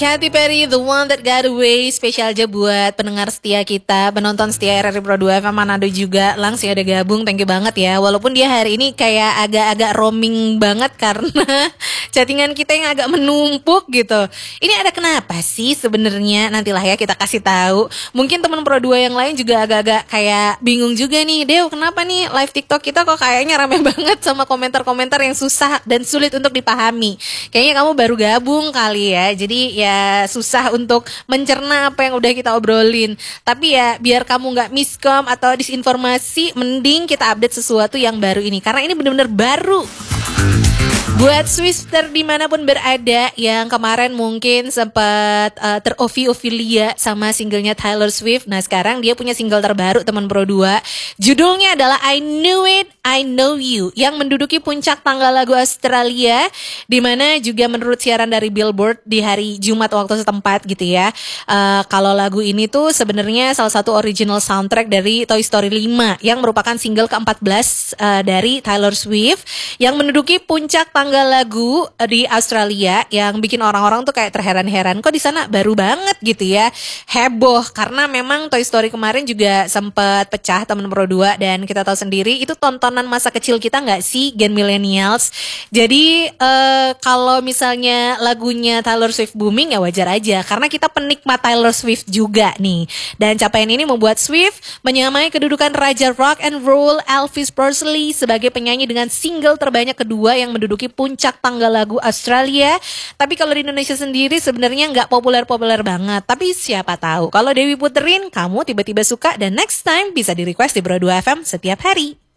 Katy Perry, The One That Got Away, spesial aja buat pendengar setia kita, penonton setia RRI Pro 2 FM Manado juga. Langsung ada gabung, thank you banget ya. Walaupun dia hari ini kayak agak-agak roaming banget karena chattingan kita yang agak menumpuk gitu. Ini ada kenapa sih sebenarnya? Nantilah ya kita kasih tahu. Mungkin teman Pro 2 yang lain juga agak-agak kayak bingung juga nih. Dew, kenapa nih live TikTok kita kok kayaknya rame banget sama komentar-komentar yang susah dan sulit untuk dipahami. Kayaknya kamu baru gabung kali ya. Jadi ya susah untuk mencerna apa yang udah kita obrolin. Tapi ya biar kamu gak miskom atau disinformasi, mending kita update sesuatu yang baru ini, karena ini benar-benar baru. Buat Swifter dimanapun berada yang kemarin mungkin sempat terofi-ofilia sama singlenya Taylor Swift. Nah sekarang dia punya single terbaru teman Pro 2. Judulnya adalah I Knew It, I Know You, yang menduduki puncak tangga lagu Australia, dimana juga menurut siaran dari Billboard di hari Jumat waktu setempat gitu ya. Kalau lagu ini tuh sebenarnya salah satu original soundtrack dari Toy Story 5 yang merupakan single ke-14 dari Taylor Swift yang menduduki puncak tangga lagu di Australia, yang bikin orang-orang tuh kayak terheran-heran kok di sana baru banget gitu ya. Heboh karena memang Toy Story kemarin juga sempat pecah teman Pro 2, dan kita tahu sendiri itu tontonan masa kecil kita nggak sih, Gen Millennials. Jadi kalau misalnya lagunya Taylor Swift booming ya wajar aja karena kita penikmat Taylor Swift juga nih. Dan capaian ini membuat Swift menyamai kedudukan Raja Rock and Roll Elvis Presley sebagai penyanyi dengan single terbanyak kedua yang menduduki puncak tangga lagu Australia. Tapi kalau di Indonesia sendiri sebenarnya nggak populer-populer banget. Tapi siapa tahu kalau Dewi puterin kamu tiba-tiba suka, dan next time bisa di request di Pro 2 FM setiap hari.